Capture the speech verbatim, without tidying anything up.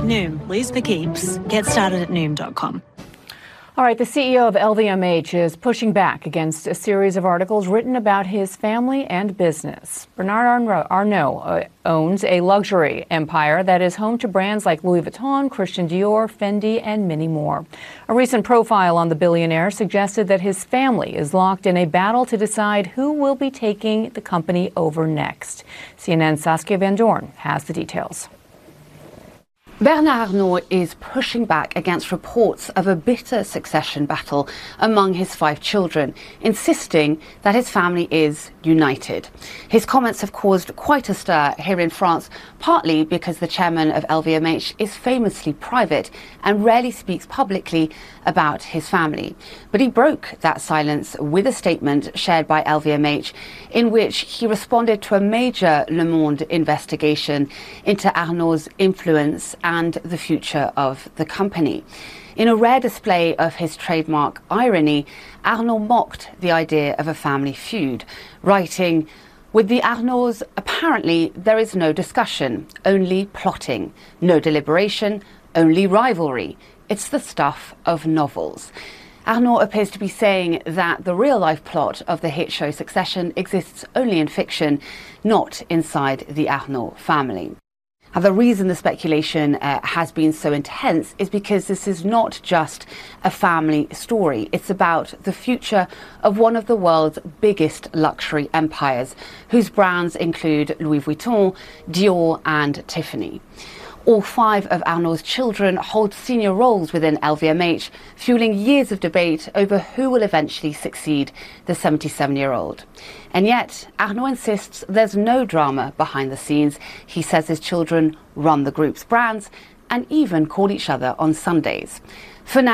Noom, Liz for keeps. Get started at noom dot com. All right, the C E O of L V M H is pushing back against a series of articles written about his family and business. Bernard Arnault owns a luxury empire that is home to brands like Louis Vuitton, Christian Dior, Fendi, and many more. A recent profile on the billionaire suggested that his family is locked in a battle to decide who will be taking the company over next. C N N's Saskia Van Doorn has the details. Bernard Arnault is pushing back against reports of a bitter succession battle among his five children, insisting that his family is united. His comments have caused quite a stir here in France, partly because the chairman of L V M H is famously private and rarely speaks publicly about his family. But he broke that silence with a statement shared by L V M H in which he responded to a major Le Monde investigation into Arnault's influence and the future of the company. In a rare display of his trademark irony, Arnault mocked the idea of a family feud, writing, "With the Arnaults, apparently there is no discussion, only plotting, no deliberation, only rivalry. It's the stuff of novels." Arnault appears to be saying that the real-life plot of the hit show Succession exists only in fiction, not inside the Arnault family. Now, the reason the speculation uh, has been so intense is because this is not just a family story. It's about the future of one of the world's biggest luxury empires, whose brands include Louis Vuitton, Dior and Tiffany. All five of Arnault's children hold senior roles within L V M H, fueling years of debate over who will eventually succeed the seventy-seven-year-old. And yet, Arnault insists there's no drama behind the scenes. He says his children run the group's brands and even call each other on Sundays. For now,